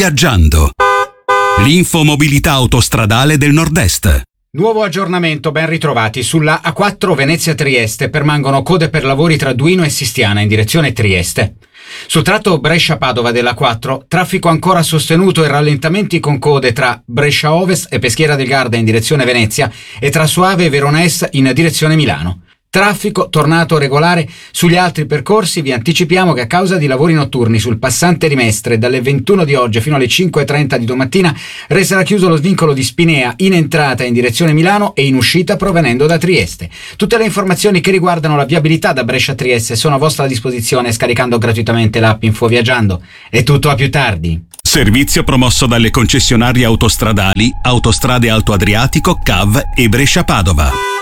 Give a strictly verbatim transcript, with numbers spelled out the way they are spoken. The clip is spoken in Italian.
Viaggiando. L'infomobilità autostradale del Nord-Est. Nuovo aggiornamento, ben ritrovati. Sulla A quattro Venezia-Trieste permangono code per lavori tra Duino e Sistiana in direzione Trieste. Sul tratto Brescia-Padova della quattro, traffico ancora sostenuto e rallentamenti con code tra Brescia Ovest e Peschiera del Garda in direzione Venezia e tra Soave e Verona Est in direzione Milano. Traffico tornato regolare sugli altri percorsi. Vi anticipiamo che a causa di lavori notturni sul passante di Mestre dalle ventuno di oggi fino alle cinque e trenta di domattina resterà chiuso lo svincolo di Spinea in entrata in direzione Milano e in uscita provenendo da Trieste. Tutte le informazioni che riguardano la viabilità da Brescia a Trieste sono a vostra disposizione scaricando gratuitamente l'app InfoViaggiando. È tutto, a più tardi. Servizio promosso dalle concessionarie autostradali Autostrade Alto Adriatico, C A V e Brescia Padova.